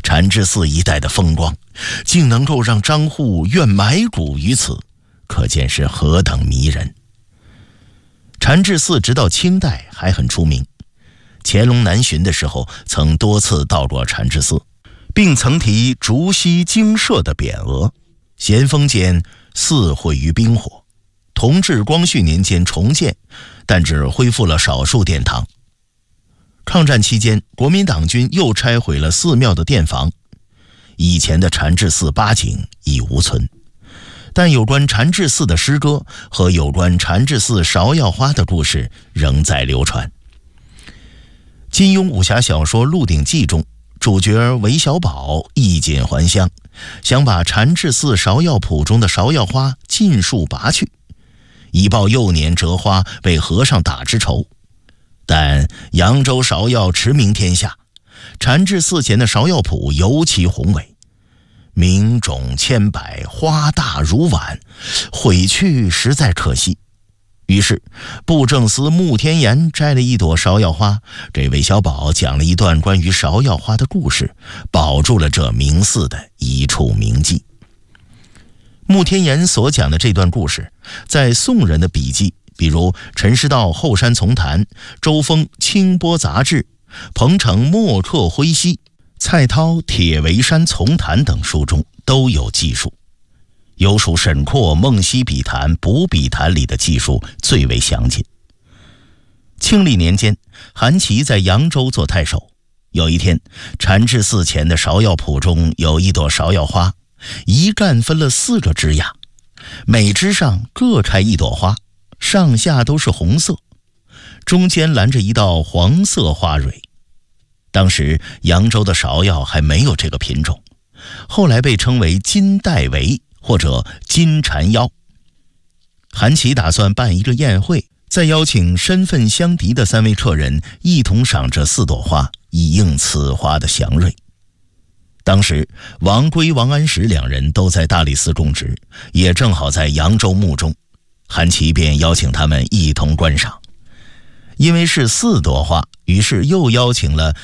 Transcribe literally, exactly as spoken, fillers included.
禅智寺一带的风光，竟能够让张祜愿埋骨于此，可见是何等迷人。禅智寺直到清代还很出名，乾隆南巡的时候曾多次到过禅智寺，并曾题竹溪精舍的匾额。咸丰间寺毁于兵火，同治光绪年间重建，但只恢复了少数殿堂。抗战期间，国民党军又拆毁了寺庙的殿房，以前的禅智寺八景已无存，但有关禅智寺的诗歌和有关禅智寺芍药花的故事仍在流传。金庸武侠小说《鹿鼎记》中，主角韦小宝衣锦还乡，想把禅智寺芍药圃中的芍药花尽数拔去，以报幼年折花被和尚打之仇。但扬州芍药驰名天下，禅智寺前的芍药圃尤其宏伟，名种千百，花大如碗，毁去实在可惜。于是布政司穆天言摘了一朵芍药花，给韦小宝讲了一段关于芍药花的故事，保住了这名寺的一处名迹。穆天言所讲的这段故事，在宋人的笔记，比如陈师道《后山丛谈》、周峰《清波杂志》、彭程《墨客徽稀》、蔡涛《铁围山丛谈》等书中都有记述，尤属沈括《梦溪笔谈》《补笔谈》里的记述最为详尽。庆历年间，韩琦在扬州做太守，有一天，禅智寺前的芍药圃中有一朵芍药花，一干分了四个枝桠，每枝上各开一朵花，上下都是红色，中间拦着一道黄色花蕊。当时扬州的芍药还没有这个品种，后来被称为金带围或者金蝉腰。韩琦打算办一个宴会，再邀请身份相敌的三位客人一同赏这四朵花，以应此花的祥瑞。当时王圭、王安石两人都在大理寺供职，也正好在扬州墓中，韩琦便邀请他们一同观赏。因为是四朵花，于是又邀请了